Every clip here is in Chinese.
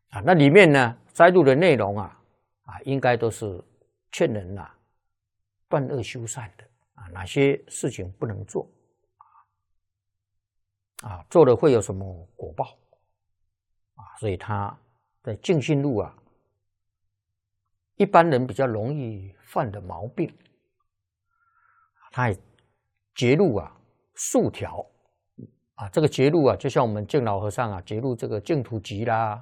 啊，那里面呢摘录的内容应该都是劝人断恶修善的哪些事情不能做做了会有什么果报所以他在净信录一般人比较容易犯的毛病，他也节录数条这个节录就像我们净老和尚节录这个净土集啦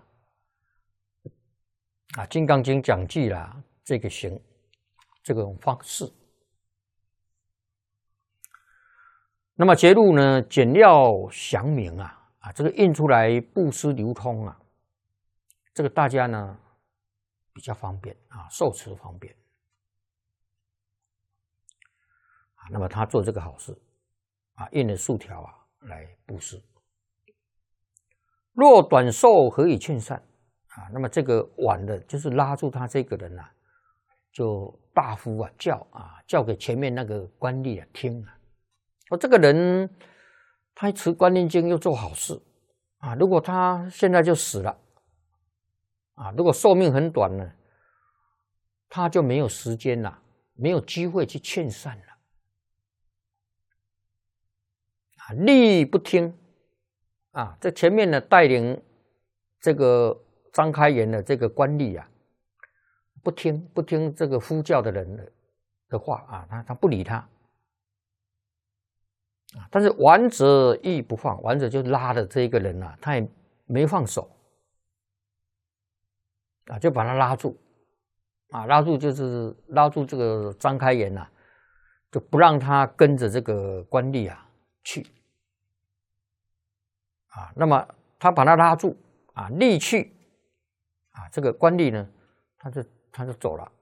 金刚经讲记啦这种方式。那么节录呢简要详明这个印出来布施流通这个大家呢比较方便受持方便那么他做这个好事印了数条来布施。若短寿何以劝善那么这个晚的就是拉住他这个人就大呼叫给前面那个官吏听这个人他持观念经又做好事如果他现在就死了如果寿命很短呢，他就没有时间没有机会去劝善了力不听这前面呢带领这个张开元的这个官吏不听这个呼叫的人的话他不理他但是顽者亦不放，顽者就拉的这个人他也没放手就把他拉住拉住就是拉住这个张开元就不让他跟着这个官吏去那么他把他拉住力去这个官吏呢他就走了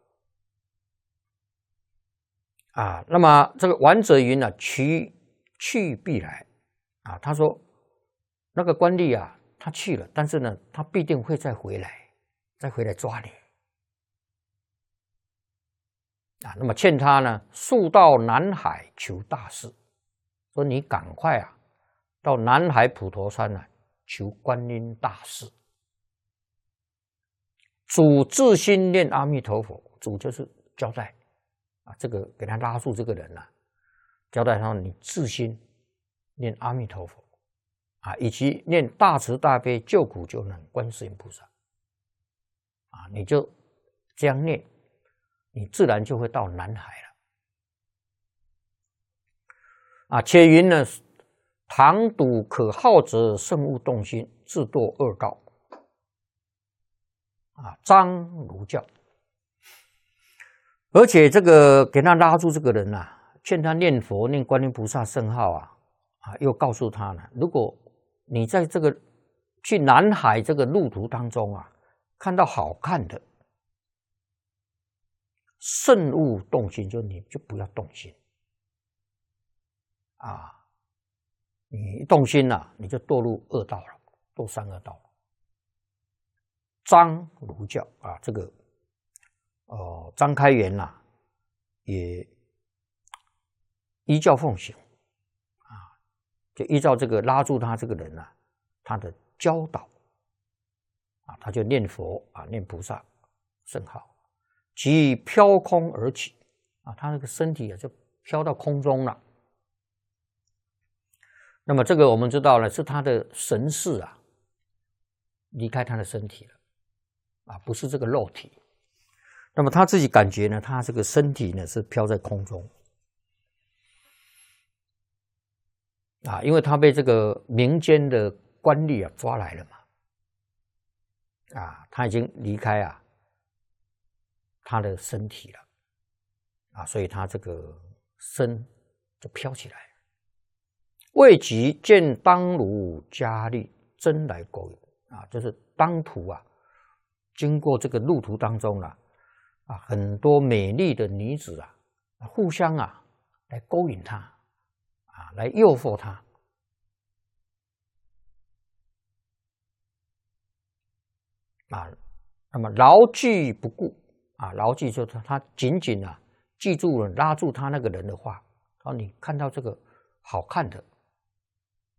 那么这个顽者云去必来他说那个官吏他去了，但是呢他必定会再回来抓你那么劝他呢速到南海求大事，说你赶快到南海普陀山求观音大事。主自心念阿弥陀佛，主就是交代这个给他拉住这个人交代他你自心念阿弥陀佛以及念大慈大悲救苦救难观世音菩萨你就这样念，你自然就会到南海了且云呢唐笃可好者慎勿动心，自堕恶道张如教。而且这个给他拉住这个人劝他念佛念观音菩萨圣号又告诉他呢，如果你在这个去南海这个路途当中看到好看的，慎勿动心，就你就不要动心你一动心你就堕入恶道了，堕三恶道了。张如教这个张开元也依教奉行就依照这个拉住他这个人他的教导他就念佛念菩萨圣号，即飘空而起他那个身体就飘到空中了。那么这个我们知道了是他的神识离开他的身体了不是这个肉体。那么他自己感觉呢，他这个身体呢是飘在空中因为他被这个民间的官吏抓来了嘛他已经离开他的身体了所以他这个身就飘起来了。未及见当如佳丽真来勾引就是当途经过这个路途当中很多美丽的女子互相来勾引他来诱惑他那么牢记不顾牢记就是他紧紧记住了拉住他那个人的话你看到这个好看的